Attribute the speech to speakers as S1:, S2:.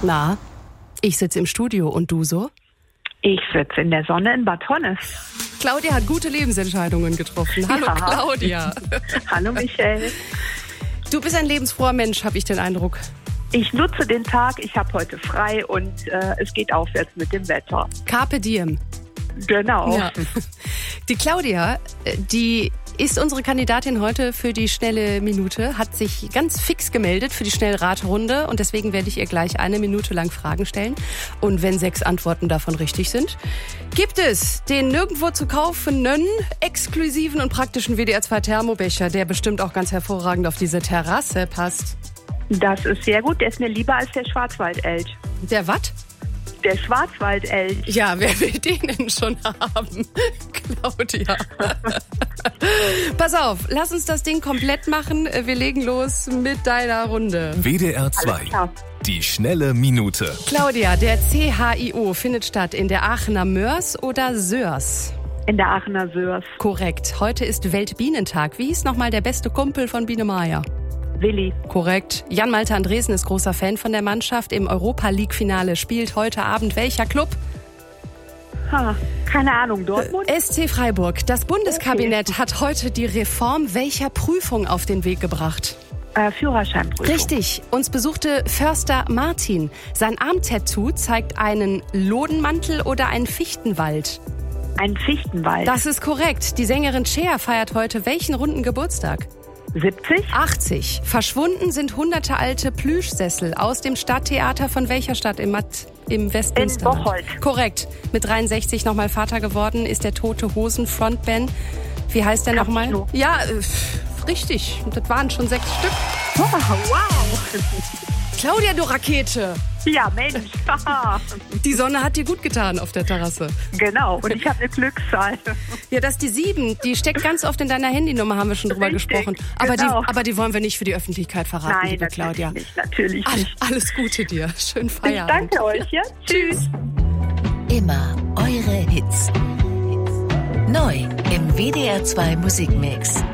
S1: Na, ich sitze im Studio und du so?
S2: Ich sitze in der Sonne in Bad Honnef.
S1: Claudia hat gute Lebensentscheidungen getroffen. Hallo
S2: Ja.
S1: Claudia.
S2: Hallo Michelle.
S1: Du bist ein lebensfroher Mensch, habe ich den Eindruck.
S2: Ich nutze den Tag, ich habe heute frei und es geht aufwärts mit dem Wetter.
S1: Carpe diem.
S2: Genau.
S1: Ja. Die Claudia, die ist unsere Kandidatin heute für die schnelle Minute, hat sich ganz fix gemeldet für die Schnellraterunde und deswegen werde ich ihr gleich 1 Minute lang Fragen stellen. Und wenn 6 Antworten davon richtig sind, gibt es den nirgendwo zu kaufenden, exklusiven und praktischen WDR 2 Thermobecher, der bestimmt auch ganz hervorragend auf diese Terrasse passt.
S2: Das ist sehr gut, der ist mir lieber als der Schwarzwaldelch.
S1: Der was?
S2: Der Schwarzwaldelch.
S1: Ja, wer will den denn schon haben? Claudia. Pass auf, lass uns das Ding komplett machen. Wir legen los mit deiner Runde.
S3: WDR 2,
S2: Alles klar.
S3: die schnelle Minute.
S1: Claudia, der CHIO findet statt in der Aachener Mörs oder Sörs?
S2: In der Aachener Sörs.
S1: Korrekt. Heute ist Weltbienentag. Wie hieß nochmal der beste Kumpel von Biene Maya?
S2: Willi.
S1: Korrekt. Jan-Malte Andresen ist großer Fan von der Mannschaft. Im Europa-League-Finale spielt heute Abend welcher Club?
S2: Keine Ahnung, Dortmund?
S1: SC Freiburg. Das Bundeskabinett hat heute die Reform welcher Prüfung auf den Weg gebracht?
S2: Führerscheinprüfung.
S1: Richtig. Uns besuchte Förster Martin. Sein Armtattoo zeigt einen Lodenmantel oder einen Fichtenwald.
S2: Ein Fichtenwald.
S1: Das ist korrekt. Die Sängerin Cher feiert heute welchen runden Geburtstag?
S2: 70?
S1: 80. Verschwunden sind hunderte alte Plüschsessel aus dem Stadttheater von welcher Stadt im Westmünsterland?
S2: In Bocholt.
S1: Korrekt. Mit 63 nochmal Vater geworden ist der Tote Hosen Frontman. Wie heißt der nochmal?
S2: Cappuccino.
S1: Ja, richtig. Das waren schon 6 Stück.
S2: Oh, wow.
S1: Claudia, du Rakete.
S2: Ja, Mensch.
S1: Die Sonne hat dir gut getan auf der Terrasse.
S2: Genau. Und ich habe eine Glückszahl.
S1: Ja, dass die 7, die steckt ganz oft in deiner Handynummer, haben wir schon drüber
S2: Richtig,
S1: gesprochen. Aber,
S2: genau.
S1: aber die wollen wir nicht für die Öffentlichkeit verraten,
S2: Nein,
S1: liebe Claudia.
S2: Natürlich nicht.
S1: Alles Gute dir. Schönen
S2: Ich
S1: Feierabend.
S2: danke euch. Ja? Tschüss.
S4: Immer eure Hits. Neu im WDR 2 Musikmix.